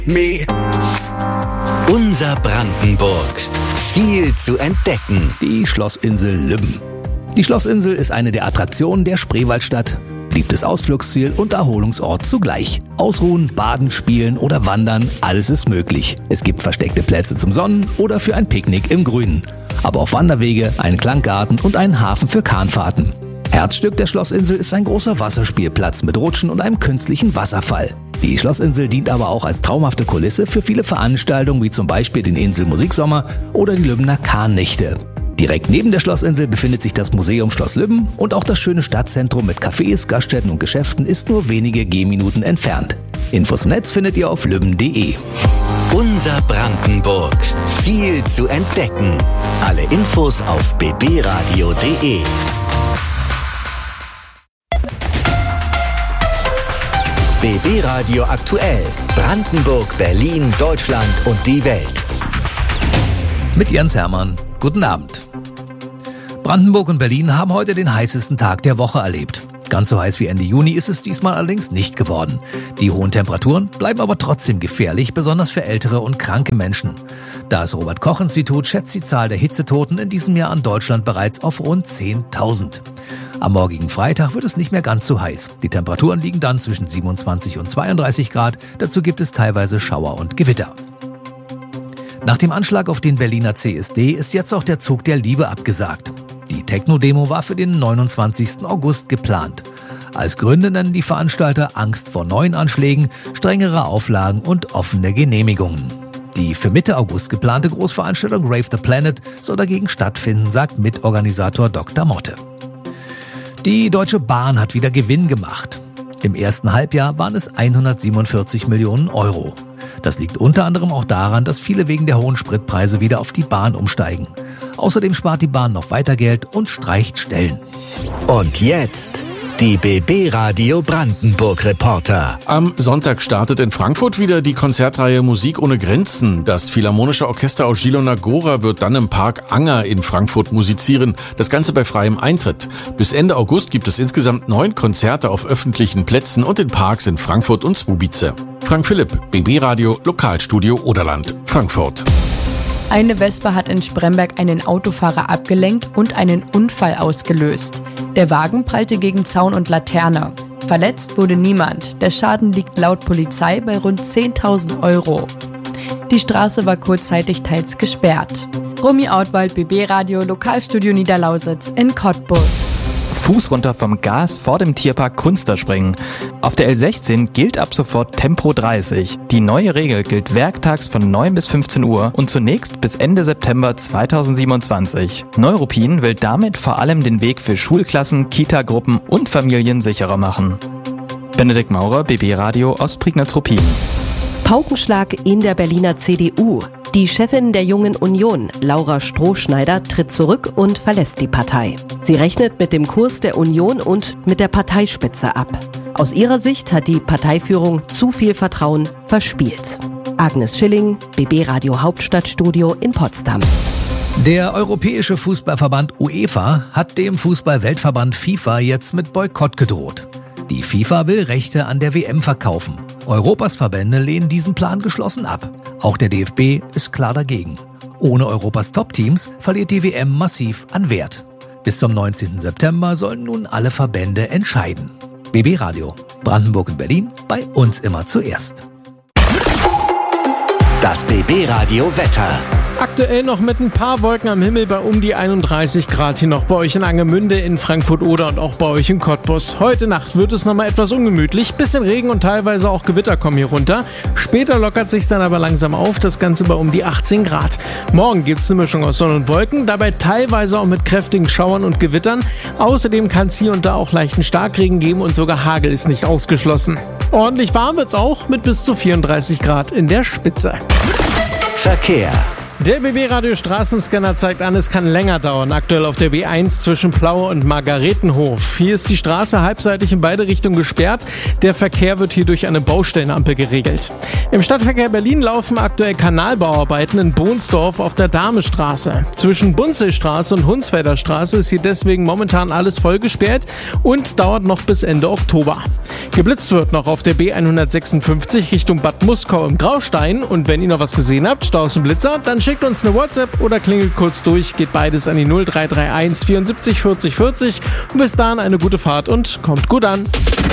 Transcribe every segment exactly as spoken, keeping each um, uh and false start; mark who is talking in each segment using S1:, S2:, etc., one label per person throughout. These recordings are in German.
S1: Me. Unser Brandenburg. Viel zu entdecken.
S2: Die Schlossinsel Lübben. Die Schlossinsel ist eine der Attraktionen der Spreewaldstadt. Beliebtes Ausflugsziel und Erholungsort zugleich. Ausruhen, baden, spielen oder wandern, alles ist möglich. Es gibt versteckte Plätze zum Sonnen oder für ein Picknick im Grünen. Aber auch Wanderwege, einen Klanggarten und einen Hafen für Kahnfahrten. Herzstück der Schlossinsel ist ein großer Wasserspielplatz mit Rutschen und einem künstlichen Wasserfall. Die Schlossinsel dient aber auch als traumhafte Kulisse für viele Veranstaltungen wie zum Beispiel den Insel Musiksommer oder die Lübbener Kahnnächte. Direkt neben der Schlossinsel befindet sich das Museum Schloss Lübben und auch das schöne Stadtzentrum mit Cafés, Gaststätten und Geschäften ist nur wenige Gehminuten entfernt. Infos im Netz findet ihr auf lübben punkt de.
S1: Unser Brandenburg. Viel zu entdecken. Alle Infos auf b b radio punkt de. B B Radio aktuell. Brandenburg, Berlin, Deutschland und die Welt.
S2: Mit Jens Hermann. Guten Abend. Brandenburg und Berlin haben heute den heißesten Tag der Woche erlebt. Ganz so heiß wie Ende Juni ist es diesmal allerdings nicht geworden. Die hohen Temperaturen bleiben aber trotzdem gefährlich, besonders für ältere und kranke Menschen. Das Robert-Koch-Institut schätzt die Zahl der Hitzetoten in diesem Jahr an Deutschland bereits auf rund zehntausend. Am morgigen Freitag wird es nicht mehr ganz so heiß. Die Temperaturen liegen dann zwischen siebenundzwanzig und zweiunddreißig Grad. Dazu gibt es teilweise Schauer und Gewitter. Nach dem Anschlag auf den Berliner C S D ist jetzt auch der Zug der Liebe abgesagt. Die Techno-Demo war für den neunundzwanzigsten August geplant. Als Gründe nennen die Veranstalter Angst vor neuen Anschlägen, strengere Auflagen und offene Genehmigungen. Die für Mitte August geplante Großveranstaltung Rave the Planet soll dagegen stattfinden, sagt Mitorganisator Doktor Motte. Die Deutsche Bahn hat wieder Gewinn gemacht. Im ersten Halbjahr waren es hundertsiebenundvierzig Millionen Euro. Das liegt unter anderem auch daran, dass viele wegen der hohen Spritpreise wieder auf die Bahn umsteigen. Außerdem spart die Bahn noch weiter Geld und streicht Stellen.
S1: Und jetzt die B B Radio Brandenburg Reporter.
S3: Am Sonntag startet in Frankfurt wieder die Konzertreihe Musik ohne Grenzen. Das Philharmonische Orchester aus Ilona Gora wird dann im Park Anger in Frankfurt musizieren. Das Ganze bei freiem Eintritt. Bis Ende August gibt es insgesamt neun Konzerte auf öffentlichen Plätzen und in Parks in Frankfurt und Zwobice. Frank Philipp, B B Radio, Lokalstudio Oderland, Frankfurt.
S4: Eine Vespa hat in Spremberg einen Autofahrer abgelenkt und einen Unfall ausgelöst. Der Wagen prallte gegen Zaun und Laterne. Verletzt wurde niemand. Der Schaden liegt laut Polizei bei rund zehntausend Euro. Die Straße war kurzzeitig teils gesperrt. Romy Ortwald, B B Radio, Lokalstudio Niederlausitz in Cottbus.
S5: Fuß runter vom Gas vor dem Tierpark Kunster springen. Auf der L sechzehn gilt ab sofort Tempo dreißig. Die neue Regel gilt werktags von neun bis fünfzehn Uhr und zunächst bis Ende September zweitausendsiebenundzwanzig. Neuruppin will damit vor allem den Weg für Schulklassen, Kita-Gruppen und Familien sicherer machen. Benedikt Maurer, B B Radio, Ostprignitz-Ruppin.
S6: Paukenschlag in der Berliner C D U. Die Chefin der Jungen Union, Laura Strohschneider, tritt zurück und verlässt die Partei. Sie rechnet mit dem Kurs der Union und mit der Parteispitze ab. Aus ihrer Sicht hat die Parteiführung zu viel Vertrauen verspielt. Agnes Schilling, B B Radio Hauptstadtstudio in Potsdam.
S2: Der Europäische Fußballverband UEFA hat dem Fußball-Weltverband FIFA jetzt mit Boykott gedroht. Die FIFA will Rechte an der W M verkaufen. Europas Verbände lehnen diesen Plan geschlossen ab. Auch der D F B ist klar dagegen. Ohne Europas Top-Teams verliert die W M massiv an Wert. Bis zum neunzehnten September sollen nun alle Verbände entscheiden. B B Radio, Brandenburg und Berlin, bei uns immer zuerst.
S1: Das B B Radio Wetter.
S7: Aktuell noch mit ein paar Wolken am Himmel bei um die einunddreißig Grad hier noch bei euch in Angermünde, in Frankfurt-Oder und auch bei euch in Cottbus. Heute Nacht wird es nochmal etwas ungemütlich. Bisschen Regen und teilweise auch Gewitter kommen hier runter. Später lockert sich dann aber langsam auf, das Ganze bei um die achtzehn Grad. Morgen gibt es eine Mischung aus Sonne und Wolken, dabei teilweise auch mit kräftigen Schauern und Gewittern. Außerdem kann es hier und da auch leichten Starkregen geben und sogar Hagel ist nicht ausgeschlossen. Ordentlich warm wird es auch mit bis zu vierunddreißig Grad in der Spitze.
S1: Verkehr.
S7: Der B B-Radio Straßenscanner zeigt an, es kann länger dauern. Aktuell auf der B eins zwischen Plaue und Margaretenhof. Hier ist die Straße halbseitig in beide Richtungen gesperrt. Der Verkehr wird hier durch eine Baustellenampel geregelt. Im Stadtverkehr Berlin laufen aktuell Kanalbauarbeiten in Bohnsdorf auf der Damestraße. Zwischen Bunzelstraße und Hunsfelder Straße ist hier deswegen momentan alles voll gesperrt und dauert noch bis Ende Oktober. Geblitzt wird noch auf der B hundertsechsundfünfzig Richtung Bad Muskau im Graustein. Und wenn ihr noch was gesehen habt, Staus und Blitzer, dann schickt uns eine WhatsApp oder klingelt kurz durch. Geht beides an die null drei drei eins vierundsiebzig vierzig vierzig. Und bis dahin eine gute Fahrt und kommt gut an.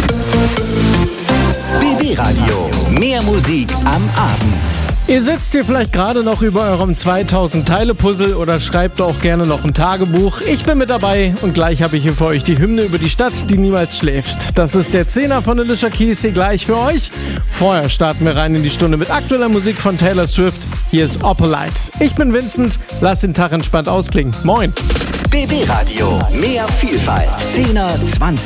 S1: B B-Radio. Mehr Musik am Abend.
S7: Ihr sitzt hier vielleicht gerade noch über eurem zweitausend-Teile-Puzzle oder schreibt auch gerne noch ein Tagebuch. Ich bin mit dabei und gleich habe ich hier für euch die Hymne über die Stadt, die niemals schläft. Das ist der Zehner von Alicia Keys hier gleich für euch. Vorher starten wir rein in die Stunde mit aktueller Musik von Taylor Swift. Hier ist Opalite. Ich bin Vincent, lass den Tag entspannt ausklingen. Moin.
S1: B B-Radio. Mehr Vielfalt. Zehner, zwanzig.